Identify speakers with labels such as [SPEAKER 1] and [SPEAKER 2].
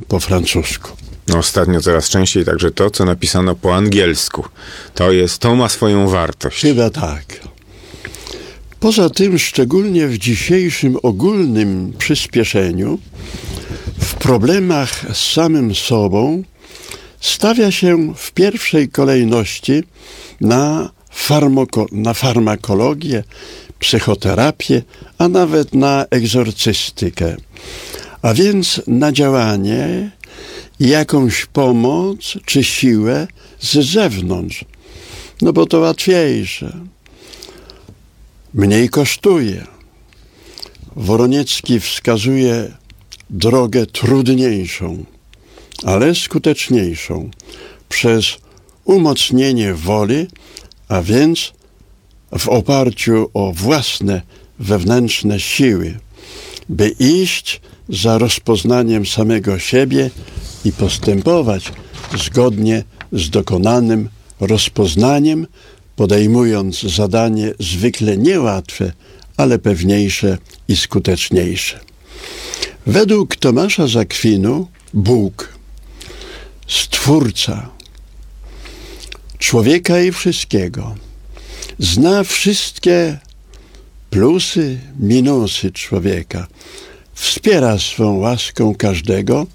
[SPEAKER 1] po francusku.
[SPEAKER 2] No, ostatnio coraz częściej także to, co napisano po angielsku. To ma swoją wartość.
[SPEAKER 1] Chyba tak. Poza tym, szczególnie w dzisiejszym ogólnym przyspieszeniu, w problemach z samym sobą stawia się w pierwszej kolejności na farmakologię, psychoterapię, a nawet na egzorcystykę. A więc na działanie i jakąś pomoc czy siłę z zewnątrz. No bo to łatwiejsze. Mniej kosztuje. Woroniecki wskazuje drogę trudniejszą, ale skuteczniejszą przez umocnienie woli, a więc w oparciu o własne wewnętrzne siły, by iść za rozpoznaniem samego siebie i postępować zgodnie z dokonanym rozpoznaniem, podejmując zadanie zwykle niełatwe, ale pewniejsze i skuteczniejsze. Według Tomasza z Akwinu Bóg, Stwórca człowieka i wszystkiego, zna wszystkie plusy, minusy człowieka, wspiera swą łaską każdego